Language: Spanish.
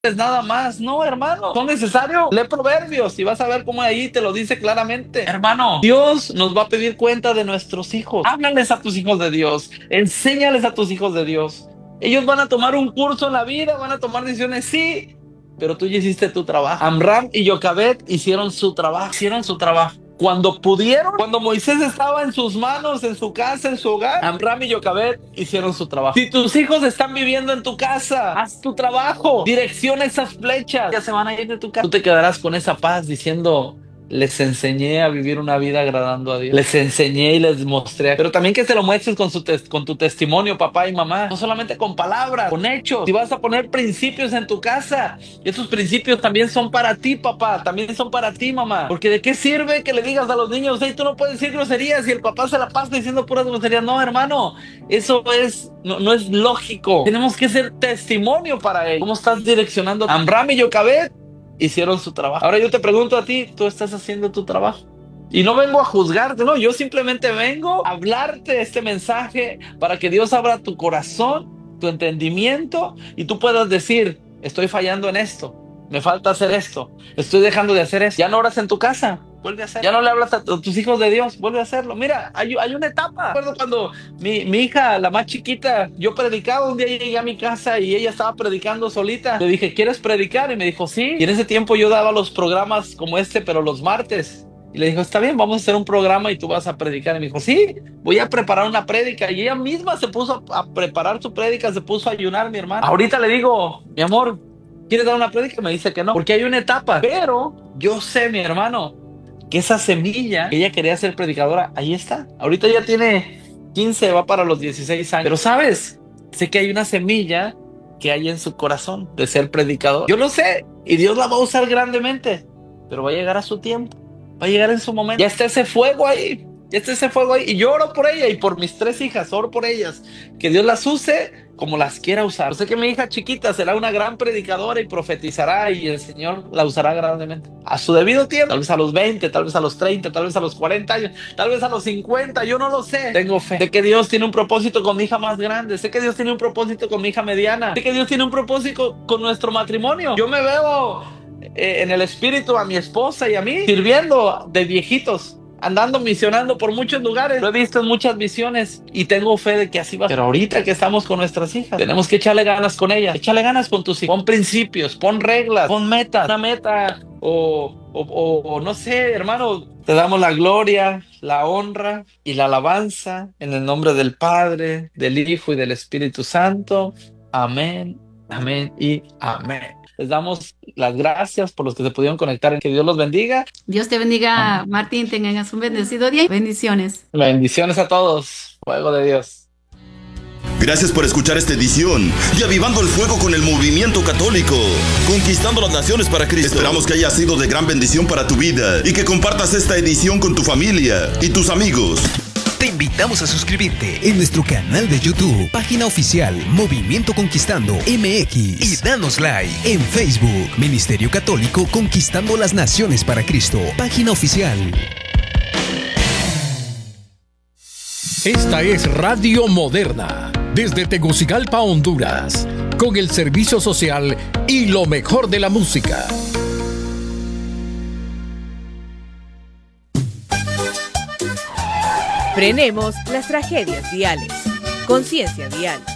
nada más. No, hermano, son necesarios. Lee Proverbios y vas a ver cómo ahí te lo dice claramente. Hermano, Dios nos va a pedir cuenta de nuestros hijos. Háblales a tus hijos de Dios. Enséñales a tus hijos de Dios. Ellos van a tomar un curso en la vida, van a tomar decisiones, sí, pero tú ya hiciste tu trabajo. Amram y Jochebed hicieron su trabajo. Hicieron su trabajo. Cuando pudieron, cuando Moisés estaba en sus manos, en su casa, en su hogar, Amram y Jochebed hicieron su trabajo. Si tus hijos están viviendo en tu casa, haz tu trabajo. Direcciona esas flechas. Ya se van a ir de tu casa. Tú te quedarás con esa paz diciendo: les enseñé a vivir una vida agradando a Dios. Les enseñé y les mostré. Pero también que se lo muestres con tu testimonio, papá y mamá. No solamente con palabras, con hechos. Si vas a poner principios en tu casa, esos principios también son para ti, papá. También son para ti, mamá. Porque ¿de qué sirve que le digas a los niños: hey, tú no puedes decir groserías? Y el papá se la pasa diciendo puras groserías. No, hermano. Eso no es lógico. Tenemos que ser testimonio para ellos. ¿Cómo estás direccionando? Amram y Jochebed hicieron su trabajo. Ahora yo te pregunto a ti: ¿tú estás haciendo tu trabajo? Y no vengo a juzgarte, no, yo simplemente vengo a hablarte este mensaje para que Dios abra tu corazón, tu entendimiento, y tú puedas decir: estoy fallando en esto, me falta hacer esto, estoy dejando de hacer esto. Ya no oras en tu casa, vuelve a hacerlo. Ya no le hablas a tus hijos de Dios, vuelve a hacerlo. Mira, hay una etapa. Recuerdo cuando mi hija, la más chiquita, yo predicaba. Un día llegué a mi casa y ella estaba predicando solita. Le dije: ¿quieres predicar? Y me dijo: sí. Y en ese tiempo yo daba los programas como este, pero los martes. Y le dijo: está bien, vamos a hacer un programa y tú vas a predicar. Y me dijo: sí, voy a preparar una prédica. Y ella misma se puso a preparar su prédica, se puso a ayunar, mi hermano. Ahorita le digo: mi amor, ¿quieres dar una prédica? Me dice que no, porque hay una etapa. Pero yo sé, mi hermano, que esa semilla que ella quería ser predicadora, ahí está. Ahorita ya tiene 15, va para los 16 años. Pero ¿sabes? Sé que hay una semilla que hay en su corazón de ser predicador. Yo lo sé, y Dios la va a usar grandemente, pero va a llegar a su tiempo, va a llegar en su momento. Ya está ese fuego ahí, ya está ese fuego ahí. Y yo oro por ella y por mis 3 hijas, oro por ellas, que Dios las use como las quiera usar. Yo sé que mi hija chiquita será una gran predicadora y profetizará, y el Señor la usará grandemente a su debido tiempo. Tal vez a los 20, tal vez a los 30, tal vez a los 40 años, tal vez a los 50, yo no lo sé. Tengo fe. Sé que Dios tiene un propósito con mi hija más grande. Sé que Dios tiene un propósito con mi hija mediana. Sé que Dios tiene un propósito con nuestro matrimonio. Yo me veo en el espíritu a mi esposa y a mí sirviendo de viejitos, andando misionando por muchos lugares. Lo he visto en muchas misiones y tengo fe de que así va. Pero ahorita que estamos con nuestras hijas, tenemos que echarle ganas con ellas. Échale ganas con tus hijos. Pon principios, pon reglas, pon metas. Una meta o no sé, hermano. Te damos la gloria, la honra y la alabanza en el nombre del Padre, del Hijo y del Espíritu Santo. Amén, amén y amén. Les damos las gracias por los que se pudieron conectar. Que Dios los bendiga. Dios te bendiga, Amén. Martín. Tengas un bendecido día. Bendiciones. Bendiciones a todos. Fuego de Dios. Gracias por escuchar esta edición y avivando el fuego con el movimiento católico, conquistando las naciones para Cristo. Esperamos que haya sido de gran bendición para tu vida y que compartas esta edición con tu familia y tus amigos. Te invitamos a suscribirte en nuestro canal de YouTube, página oficial Movimiento Conquistando MX, y danos like en Facebook, Ministerio Católico Conquistando las Naciones para Cristo, página oficial. Esta es Radio Moderna, desde Tegucigalpa, Honduras, con el servicio social y lo mejor de la música. Frenemos las tragedias viales. Conciencia vial.